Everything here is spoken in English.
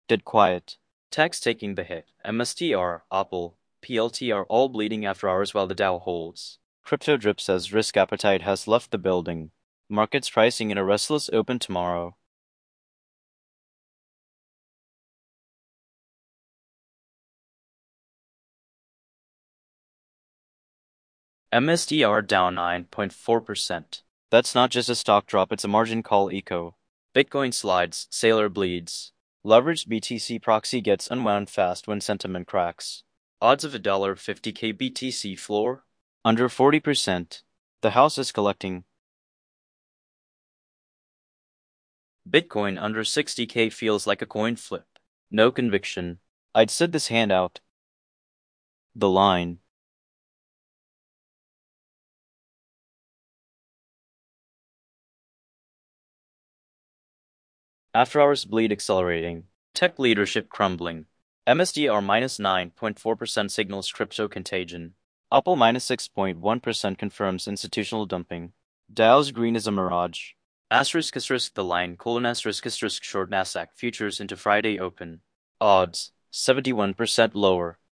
Dead quiet. Tech's taking the hit. MSTR, Apple, PLTR all bleeding after hours while the Dow holds. Crypto Drip says risk appetite has left the building. Markets pricing in a restless open tomorrow. MSTR down 9.4%. That's not just a stock drop, it's a margin call eco. Bitcoin slides, Sailor bleeds. Leveraged BTC proxy gets unwound fast when sentiment cracks. Odds of $1.50k BTC floor? Under 40%. The house is collecting. Bitcoin under 60k feels like a coin flip. No conviction. I'd sit this hand out. The line. After hours bleed accelerating. Tech leadership crumbling. MSDR minus 9.4% signals crypto contagion. Apple minus 6.1% confirms institutional dumping. Dow's green is a mirage. Asterisk the line, asterisk short Nasdaq futures into Friday open. Odds, 71% lower.